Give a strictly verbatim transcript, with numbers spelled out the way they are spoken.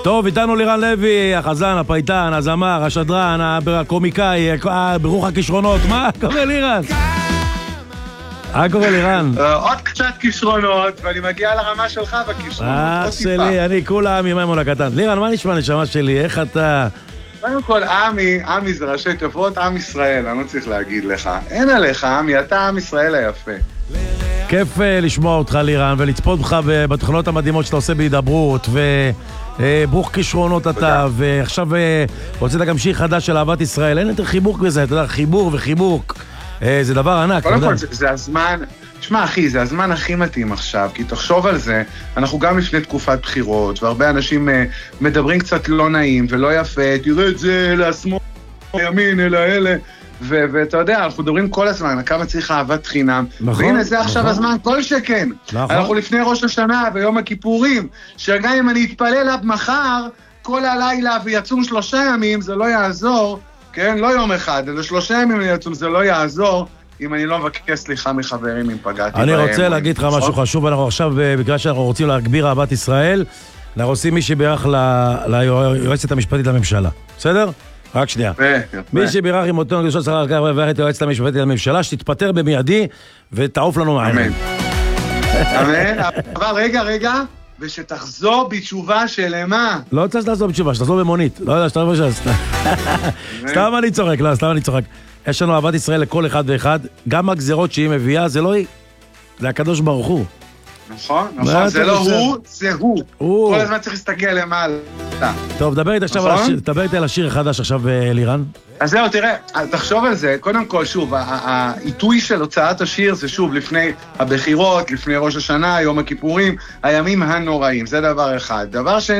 טוב, איתנו לירן לוי, החזן, הפייטן, הזמר, השדרן, הקומיקאי, ברוך הכישרונות. מה קורה לירן? מה קורה לירן? עוד קצת כישרונות, ואני מגיע לרמה שלך בכישרונות. אה, שלי, אני כולה ממימון הקטן. לירן, מה נשמע נשמה שלי? איך אתה... קודם כל, עמי, עמי זה ראשי תיבות, עם ישראל, אני לא צריך להגיד לך. אין עליך, עמי, אתה עם ישראל היפה. כיף לשמוע אותך לירן, ולצפות בך בתוכנות המדהימות שאתה עושה בהידברות, וברוך כישרונות אתה, ועכשיו הוצאת גם שיר חדש של אהבת ישראל. אין יותר חיבוק בזה, אתה יודע, חיבור וחיבוק. זה דבר ענק. קודם כל, זה הזמן... תשמע, אחי, זה הזמן הכי מתאים עכשיו, כי תחשוב על זה, אנחנו גם לפני תקופת בחירות, והרבה אנשים uh, מדברים קצת לא נעים ולא יפה, תראה את זה, אלה השמאל, הימין, אלה אלה, ו- ואתה יודע, אנחנו מדברים כל הזמן, כמה צריך אהבת חינם, נכון, והנה זה עכשיו נכון. הזמן, כל שכן. נכון. אנחנו לפני ראש השנה ויום הכיפורים, שגם אם אני אתפלל עד מחר, כל הלילה ויצום שלושה ימים, זה לא יעזור, כן? לא יום אחד, אלא שלושה ימים יצום, זה לא יעזור, אם אני לא מבקש סליחה מחברים אם פגעתי בהם. אני רוצה להגיד לך משהו חשוב, אנחנו עכשיו, בגלל שאנחנו רוצים להגביר אהבת ישראל, אנחנו עושים מי שבירך ליועצת המשפטית לממשלה. בסדר? רק שנייה. מי שבירך עם אותו נגדשות צריך לברך את היועצת המשפטית לממשלה, שתתפטר במיידי ותעוף לנו מהעיניים. אמן. אבל רגע, רגע, ושתחזור בתשובה שלמה. לא רוצה שתחזור בתשובה, שתחזור במונית. לא יודע, שתחזור בתשובה. סתם אני צוחק, לא, סתם אני צוחק. יש לנו אהבת ישראל לכל אחד ואחד, גם הגזרות שהיא מביאה, זה לא היא, זה הקדוש ברוך הוא. נכון, נכון, זה לא הוא, זה הוא. כל הזמן צריך להסתכל למעלה. טוב, דבר איתי על השיר החדש עכשיו, לירן. אז זהו, תראה, תחשוב על זה, קודם כל, שוב, העיתוי של הוצאת השיר זה שוב לפני הבחירות, לפני ראש השנה, יום הכיפורים, הימים הנוראים, זה דבר אחד. דבר שני,